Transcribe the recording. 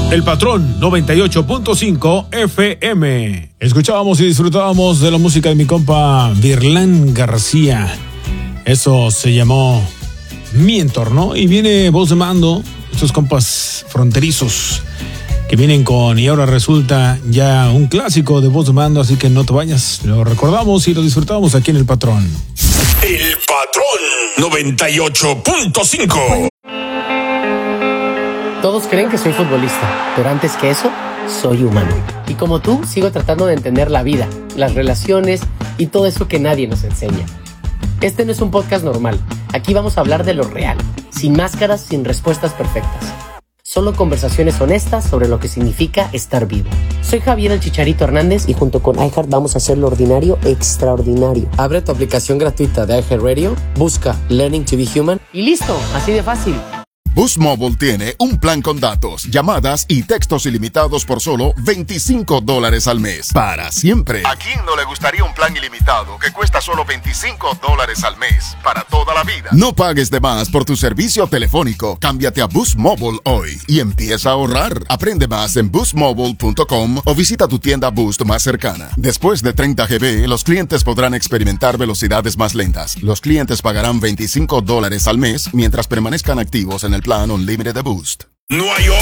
El Patrón 98.5 FM. Escuchábamos y disfrutábamos de la música de mi compa Virlán García. Eso se llamó Mi Entorno. Y viene Voz de Mando, estos compas fronterizos que vienen con, y ahora resulta ya un clásico de Voz de Mando, así que no te vayas. Lo recordamos y lo disfrutamos aquí en El Patrón. El Patrón 98.5. Todos creen que soy futbolista, pero antes que eso, soy humano. Y como tú, sigo tratando de entender la vida, las relaciones y todo eso que nadie nos enseña. Este no es un podcast normal. Aquí vamos a hablar de lo real, sin máscaras, sin respuestas perfectas. Solo conversaciones honestas sobre lo que significa estar vivo. Soy Javier el Chicharito Hernández y junto con iHeart vamos a hacer lo ordinario extraordinario. Abre tu aplicación gratuita de iHeartRadio, busca Learning to be Human y listo, así de fácil. Boost Mobile tiene un plan con datos, llamadas y textos ilimitados por solo $25 al mes. Para siempre. ¿A quién no le gustaría un plan ilimitado que cuesta solo $25 al mes? Para toda la vida. No pagues de más por tu servicio telefónico. Cámbiate a Boost Mobile hoy y empieza a ahorrar. Aprende más en boostmobile.com o visita tu tienda Boost más cercana. Después de 30 GB, los clientes podrán experimentar velocidades más lentas. Los clientes pagarán $25 al mes mientras permanezcan activos en el plan Unlimited de Boost. No hay